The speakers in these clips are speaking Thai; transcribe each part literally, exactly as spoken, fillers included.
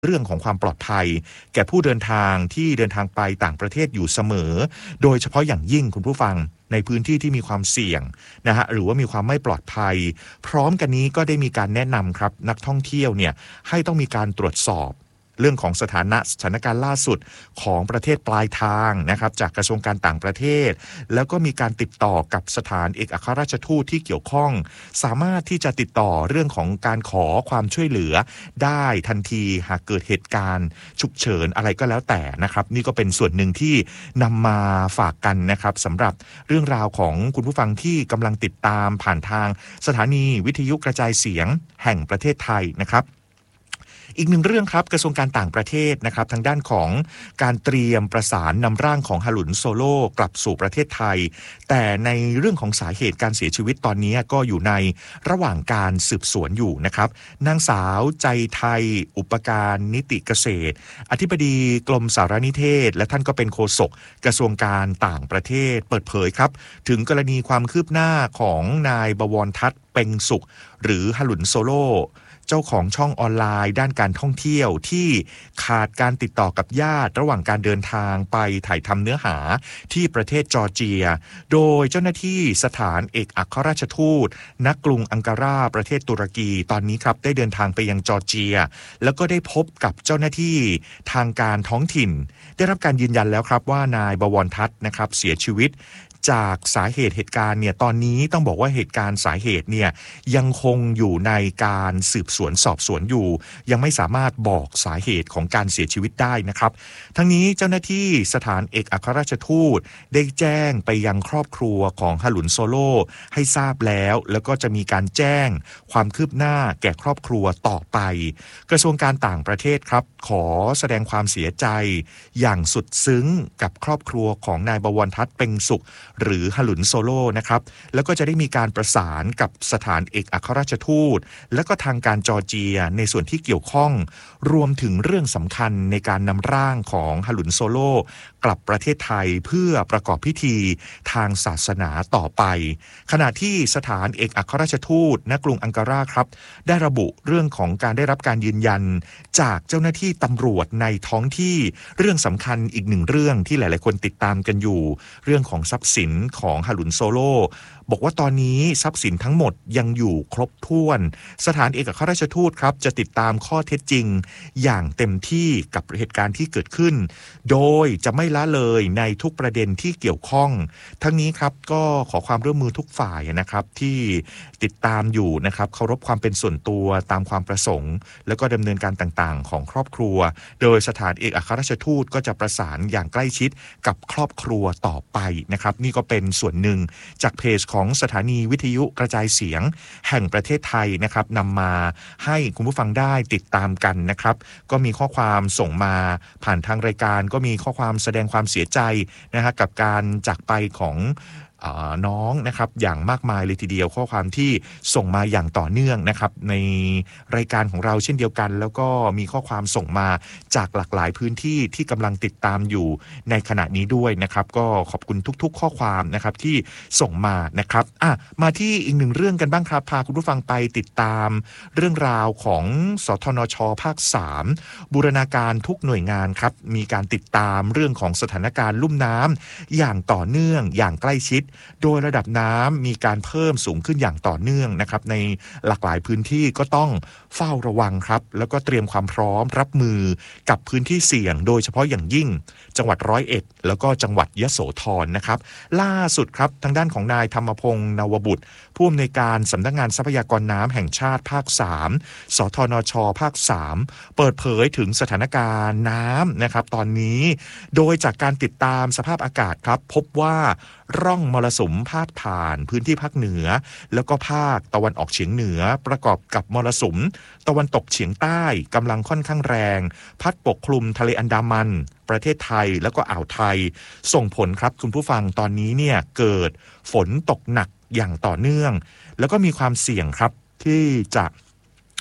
เรื่องของความปลอดภัยแก่ผู้เดินทางที่เดินทางไปต่างประเทศอยู่เสมอโดยเฉพาะอย่างยิ่งคุณผู้ฟังในพื้นที่ที่มีความเสี่ยงนะฮะหรือว่ามีความไม่ปลอดภัยพร้อมกันนี้ก็ได้มีการแนะนำครับนักท่องเที่ยวเนี่ยให้ต้องมีการตรวจสอบเรื่องของสถานะสถานการณ์ล่าสุดของประเทศปลายทางนะครับจากกระทรวงการต่างประเทศแล้วก็มีการติดต่อกับสถานเอกอัครราชทูตที่เกี่ยวข้องสามารถที่จะติดต่อเรื่องของการขอความช่วยเหลือได้ทันทีหากเกิดเหตุการณ์ฉุกเฉินอะไรก็แล้วแต่นะครับนี่ก็เป็นส่วนหนึ่งที่นำมาฝากกันนะครับสำหรับเรื่องราวของคุณผู้ฟังที่กำลังติดตามผ่านทางสถานีวิทยุกระจายเสียงแห่งประเทศไทยนะครับอีกหนึ่งเรื่องครับกระทรวงการต่างประเทศนะครับทางด้านของการเตรียมประสานนำร่างของฮารุนโซโลกลับสู่ประเทศไทยแต่ในเรื่องของสาเหตุการเสียชีวิตตอนนี้ก็อยู่ในระหว่างการสืบสวนอยู่นะครับนางสาวใจไทยอุปการนิติเกษตรอธิบดีกรมสารนิเทศและท่านก็เป็นโฆษกกระทรวงการต่างประเทศเปิดเผยครับถึงกรณีความคืบหน้าของนายบวรทัศน์เพ็งสุขหรือฮารุนโซโลเจ้าของช่องออนไลน์ด้านการท่องเที่ยวที่ขาดการติดต่อกับญาติระหว่างการเดินทางไปถ่ายทำเนื้อหาที่ประเทศจอร์เจียโดยเจ้าหน้าที่สถานเอกอัครราชทูตณกรุงอังการาประเทศตุรกีตอนนี้ครับได้เดินทางไปยังจอร์เจียแล้วก็ได้พบกับเจ้าหน้าที่ทางการท้องถิ่นได้รับการยืนยันแล้วครับว่านายบวรทัศน์นะครับเสียชีวิตจากสาเหตุเหตุการณ์เนี่ยตอนนี้ต้องบอกว่าเหตุการณ์สาเหตุเนี่ยยังคงอยู่ในการสืบสวนสอบสวนอยู่ยังไม่สามารถบอกสาเหตุของการเสียชีวิตได้นะครับทั้งนี้เจ้าหน้าที่สถานเอกอัครราชทูตได้แจ้งไปยังครอบครัวของฮารุนโซโลให้ทราบแล้วแล้วก็จะมีการแจ้งความคืบหน้าแก่ครอบครัวต่อไปกระทรวงการต่างประเทศครับขอแสดงความเสียใจอย่างสุดซึ้งกับครอบครัวของนายบวรทัศน์เพ็งสุขหรือฮารุนโซโลนะครับแล้วก็จะได้มีการประสานกับสถานเอกอัครราชทูตและก็ทางการจอร์เจียในส่วนที่เกี่ยวข้องรวมถึงเรื่องสำคัญในการนำร่างของฮารุนโซโลกลับประเทศไทยเพื่อประกอบพิธีทางศาสนาต่อไปขณะที่สถานเอกอัครราชทูตณกรุงอังการาครับได้ระบุเรื่องของการได้รับการยืนยันจากเจ้าหน้าที่ตำรวจในท้องที่เรื่องสำคัญอีกหนึ่งเรื่องที่หลายๆคนติดตามกันอยู่เรื่องของทรัพย์สินของฮารุนโซโลบอกว่าตอนนี้ทรัพย์สินทั้งหมดยังอยู่ครบถ้วนสถานเอกอัครราชทูตครับจะติดตามข้อเท็จจริงอย่างเต็มที่กับเหตุการณ์ที่เกิดขึ้นโดยจะไม่ละเลยในทุกประเด็นที่เกี่ยวข้องทั้งนี้ครับก็ขอความร่วมมือทุกฝ่ายนะครับที่ติดตามอยู่นะครับเคารพความเป็นส่วนตัวตามความประสงค์แล้วก็ดำเนินการต่างๆของครอบครัวโดยสถานเอกอัครราชทูตก็จะประสานอย่างใกล้ชิดกับครอบครัวต่อไปนะครับนี่ก็เป็นส่วนหนึ่งจากเพจของสถานีวิทยุกระจายเสียงแห่งประเทศไทยนะครับนำมาให้คุณผู้ฟังได้ติดตามกันนะครับก็มีข้อความส่งมาผ่านทางรายการก็มีข้อความแสดงความเสียใจนะฮะกับการจากไปของน้องนะครับอย่างมากมายเลยทีเดียวข้อความที่ส่งมาอย่างต่อเนื่องนะครับในรายการของเราเช่นเดียวกันแล้วก็มีข้อความส่งมาจากหลากหลายพื้นที่ที่กำลังติดตามอยู่ในขณะนี้ด้วยนะครับก็ขอบคุณทุกๆข้อความนะครับที่ส่งมานะครับอ่ะมาที่อีกหนึ่งเรื่องกันบ้างครับพาคุณผู้ฟังไปติดตามเรื่องราวของสทนช.ภาคสามบูรณาการทุกหน่วยงานครับมีการติดตามเรื่องของสถานการณ์ลุ่มน้ำอย่างต่อเนื่องอย่างใกล้ชิดโดยระดับน้ำมีการเพิ่มสูงขึ้นอย่างต่อเนื่องนะครับในหลากหลายพื้นที่ก็ต้องเฝ้าระวังครับแล้วก็เตรียมความพร้อมรับมือกับพื้นที่เสี่ยงโดยเฉพาะอย่างยิ่งจังหวัดร้อยเอ็ดแล้วก็จังหวัดยโสธรนะครับล่าสุดครับทางด้านของนายธรรมพงษ์นวบุตรผู้อำนวยการสำนักงานทรัพยากรน้ำแห่งชาติภาคสามสทนช.ภาคสามเปิดเผยถึงสถานการณ์น้ำนะครับตอนนี้โดยจากการติดตามสภาพอากาศครับพบว่าร่องมรสุมพาดผ่านพื้นที่ภาคเหนือแล้วก็ภาคตะวันออกเฉียงเหนือประกอบกับมรสุมตะวันตกเฉียงใต้กำลังค่อนข้างแรงพัดปกคลุมทะเลอันดามันประเทศไทยแล้วก็อ่าวไทยส่งผลครับคุณผู้ฟังตอนนี้เนี่ยเกิดฝนตกหนักอย่างต่อเนื่องแล้วก็มีความเสี่ยงครับที่จะ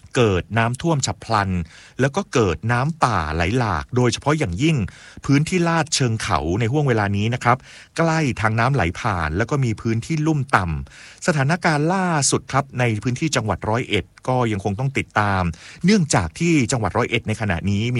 เกิดน้ำท่วมฉับพลันแล้วก็เกิดน้ำป่าไหลหลากโดยเฉพาะอย่างยิ่งพื้นที่ลาดเชิงเขาในห้วงเวลานี้นะครับใกล้ทางน้ำไหลผ่านแล้วก็มีพื้นที่ลุ่มต่ำสถานการณ์ล่าสุดครับในพื้นที่จังหวัดร้อยเอ็ดก็ยังคงต้องติดตามเนื่องจากที่จังหวัดร้อยเอ็ดในขณะนี้